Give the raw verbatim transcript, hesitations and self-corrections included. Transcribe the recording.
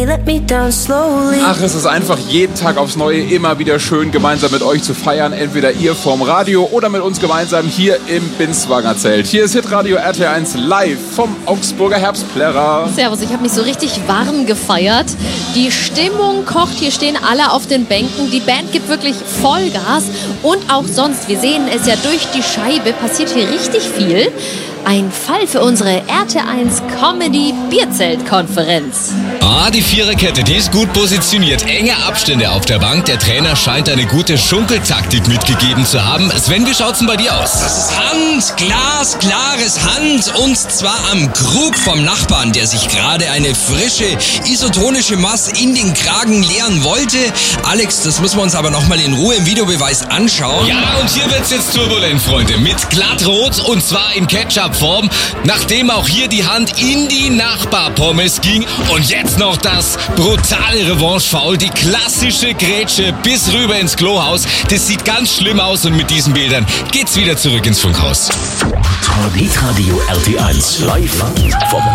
let me down slowly. Ach, es ist einfach jeden Tag aufs Neue immer wieder schön, gemeinsam mit euch zu feiern. Entweder ihr vorm Radio oder mit uns gemeinsam hier im Binswanger Zelt. Hier ist Hitradio R T eins live vom Augsburger Herbstplärrer. Servus, ich habe mich so richtig warm gefeiert. Die Stimmung kocht, hier stehen alle auf den Bänken. Die Band gibt wirklich Vollgas. Und auch sonst, wir sehen es ja durch die Scheibe, passiert hier richtig viel. Ein Fall für unsere R T eins Comedy Bierzelt-Konferenz. Ah, die Viererkette, die ist gut positioniert. Enge Abstände auf der Bank. Der Trainer scheint eine gute Schunkeltaktik mitgegeben zu haben. Sven, wie schaut's denn bei dir aus? Das ist Hand, glasklares Hand. Und zwar am Krug vom Nachbarn, der sich gerade eine frische, isotonische Maß in den Kragen leeren wollte. Alex, das müssen wir uns aber nochmal in Ruhe im Videobeweis anschauen. Ja, und hier wird's jetzt turbulent, Freunde. Mit glattrot und zwar in Ketchup-Form. Nachdem auch hier die Hand in die Nachbarpommes ging. Und jetzt noch das brutale Revanche-Foul. Die klassische Grätsche bis rüber ins Klohaus. Das sieht ganz schlimm aus und mit diesen Bildern geht's wieder zurück ins Funkhaus. Hitradio R T eins live vom